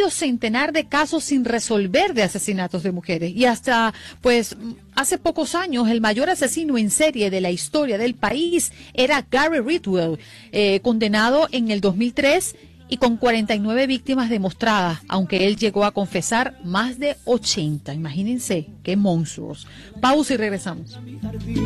medio centenar de casos sin resolver de asesinatos de mujeres. Y hasta, pues, hace pocos años, el mayor asesino en serie de la historia del país era Gary Ridgway, condenado en el 2003 y con 49 víctimas demostradas, aunque él llegó a confesar más de 80. Imagínense, qué monstruos. Pausa y regresamos.